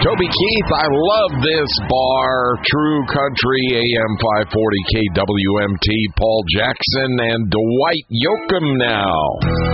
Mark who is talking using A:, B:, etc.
A: Toby Keith, I love this bar. True Country, AM 540 KWMT. Paul Jackson and Dwight Yoakam now.